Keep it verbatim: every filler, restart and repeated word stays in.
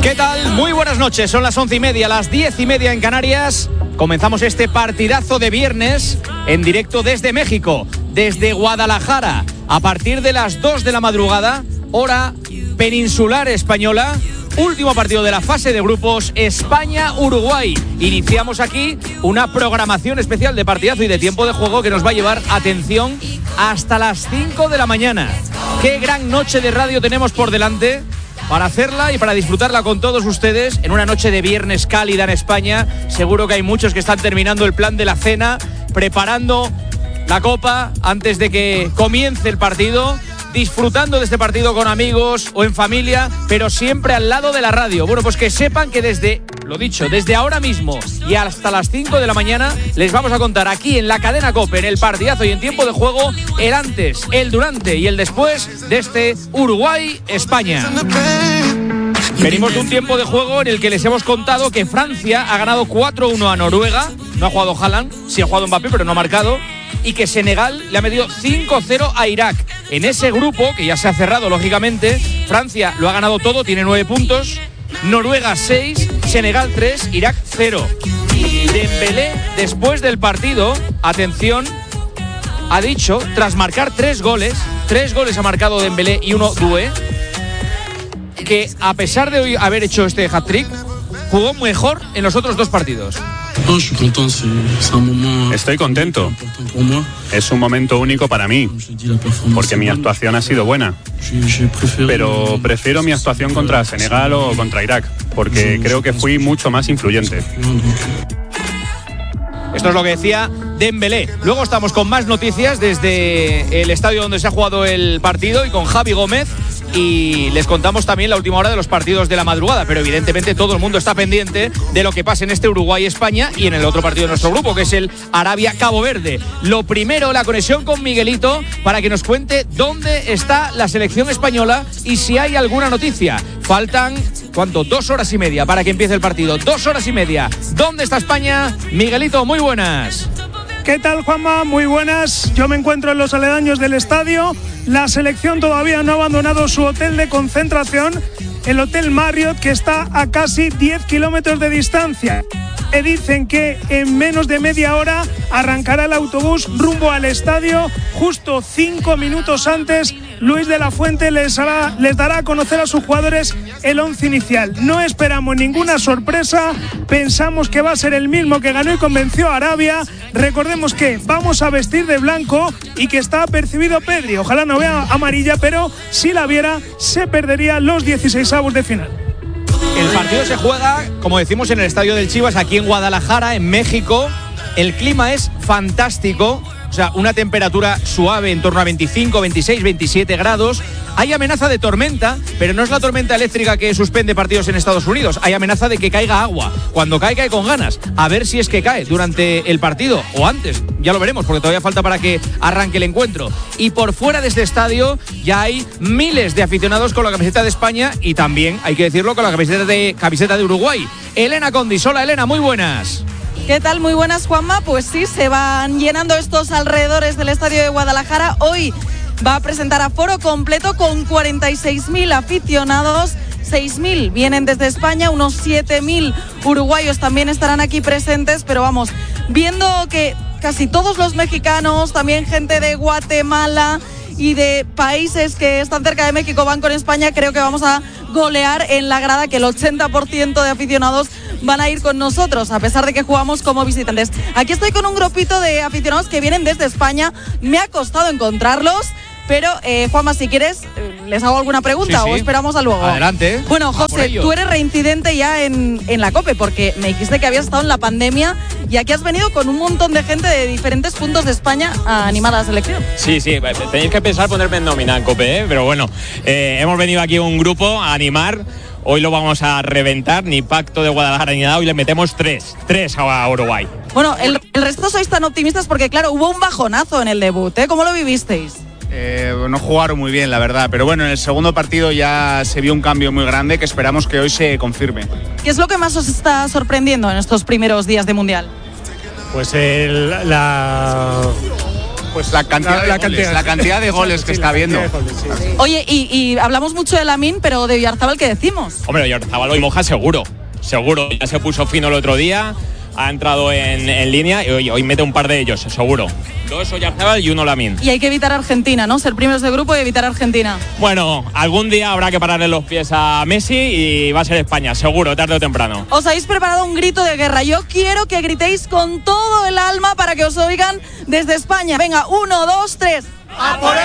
¿Qué tal? Muy buenas noches, son las once y media, las diez y media en Canarias. Comenzamos este partidazo de viernes en directo desde México, desde Guadalajara, a partir de las dos de la madrugada, hora peninsular española. Último partido de la fase de grupos, España-Uruguay. Iniciamos aquí una programación especial de partidazo y de tiempo de juego que nos va a llevar, atención, hasta las cinco de la mañana. Qué gran noche de radio tenemos por delante para hacerla y para disfrutarla con todos ustedes en una noche de viernes cálida en España. Seguro que hay muchos que están terminando el plan de la cena, preparando la copa antes de que comience el partido, disfrutando de este partido con amigos o en familia, pero siempre al lado de la radio. Bueno, pues que sepan que desde, lo dicho, desde ahora mismo y hasta las cinco de la mañana les vamos a contar aquí en la cadena COPE, en el partidazo y en tiempo de juego, el antes, el durante y el después de este Uruguay-España. Venimos de un tiempo de juego en el que les hemos contado que Francia ha ganado cuatro uno a Noruega. No ha jugado Haaland, sí ha jugado Mbappé, pero no ha marcado. Y que Senegal le ha medido cinco cero a Irak. En ese grupo, que ya se ha cerrado lógicamente, Francia lo ha ganado todo, tiene nueve puntos, Noruega seis, Senegal tres, Irak cero. Dembélé, después del partido, atención, ha dicho, tras marcar tres goles, tres goles ha marcado Dembélé y uno Doué, que a pesar de hoy haber hecho este hat-trick, jugó mejor en los otros dos partidos. Estoy contento. Es un momento único para mí, porque mi actuación ha sido buena. Pero prefiero mi actuación contra Senegal o contra Irak, porque creo que fui mucho más influyente. Esto es lo que decía Dembélé. Luego estamos con más noticias desde el estadio donde se ha jugado el partido y con Javi Gómez. Y les contamos también la última hora de los partidos de la madrugada, pero evidentemente todo el mundo está pendiente de lo que pase en este Uruguay-España y en el otro partido de nuestro grupo, que es el Arabia-Cabo Verde. Lo primero, la conexión con Miguelito para que nos cuente dónde está la selección española y si hay alguna noticia. Faltan, ¿cuánto? Dos horas y media para que empiece el partido. Dos horas y media. ¿Dónde está España? Miguelito, muy buenas. ¿Qué tal, Juanma? Muy buenas. Yo me encuentro en los aledaños del estadio. La selección todavía no ha abandonado su hotel de concentración, el Hotel Marriott, que está a casi diez kilómetros de distancia. Me dicen que en menos de media hora arrancará el autobús rumbo al estadio. Justo cinco minutos antes, Luis de la Fuente les, hará, les dará a conocer a sus jugadores el once inicial. No esperamos ninguna sorpresa, pensamos que va a ser el mismo que ganó y convenció a Arabia. Recordemos que vamos a vestir de blanco y que está apercibido Pedri. Ojalá no vea amarilla, pero si la viera se perdería los dieciseisavos de final. El partido se juega, como decimos, en el estadio del Chivas, aquí en Guadalajara, en México. El clima es fantástico. O sea, una temperatura suave en torno a veinticinco, veintiséis, veintisiete grados. Hay amenaza de tormenta, pero no es la tormenta eléctrica que suspende partidos en Estados Unidos. Hay amenaza de que caiga agua. Cuando cae, cae con ganas. A ver si es que cae durante el partido o antes. Ya lo veremos, porque todavía falta para que arranque el encuentro. Y por fuera de este estadio ya hay miles de aficionados con la camiseta de España y también, hay que decirlo, con la camiseta de, camiseta de Uruguay. Elena Condis. Hola, Elena, muy buenas. ¿Qué tal? Muy buenas, Juanma. Pues sí, se van llenando estos alrededores del estadio de Guadalajara. Hoy va a presentar aforo completo con cuarenta y seis mil aficionados. seis mil vienen desde España, unos siete mil uruguayos también estarán aquí presentes, pero vamos, viendo que casi todos los mexicanos, también gente de Guatemala y de países que están cerca de México van con España, creo que vamos a golear en la grada, que el ochenta por ciento de aficionados van a ir con nosotros, a pesar de que jugamos como visitantes. Aquí estoy con un grupito de aficionados que vienen desde España. Me ha costado encontrarlos, pero eh, Juanma, si quieres, ¿les hago alguna pregunta sí, sí. o esperamos a luego? Adelante. Bueno, José, tú eres reincidente ya en, en la COPE, porque me dijiste que habías estado en la pandemia y aquí has venido con un montón de gente de diferentes puntos de España a animar a la selección. Sí, sí, tenéis que pensar ponerme en nómina en COPE, ¿eh? Pero bueno, eh, hemos venido aquí un grupo a animar. Hoy lo vamos a reventar, ni pacto de Guadalajara ni nada, hoy le metemos tres, tres a Uruguay. Bueno, el, el resto sois tan optimistas porque, claro, hubo un bajonazo en el debut, ¿eh? ¿Cómo lo vivisteis? Eh, no jugaron muy bien, la verdad, pero bueno, en el segundo partido ya se vio un cambio muy grande que esperamos que hoy se confirme. ¿Qué es lo que más os está sorprendiendo en estos primeros días de Mundial? Pues el, la, Pues la cantidad, la, de, la goles, cantidad. la cantidad de goles Sí, que sí, está la viendo. cantidad de goles, sí. Oye, y, y hablamos mucho de Lamine, pero de Oyarzabal, ¿qué decimos? Hombre, Oyarzabal hoy moja seguro, seguro. Ya se puso fino el otro día, ha entrado en, en línea y hoy, hoy mete un par de ellos, seguro. Dos Oyarzabal y uno Lamine. Y hay que evitar a Argentina, ¿no? Ser primeros de grupo y evitar a Argentina. Bueno, algún día habrá que pararle los pies a Messi y va a ser España, seguro, tarde o temprano. Os habéis preparado un grito de guerra. Yo quiero que gritéis con todo el alma para que os oigan desde España. Venga, uno, dos, tres. ¡A por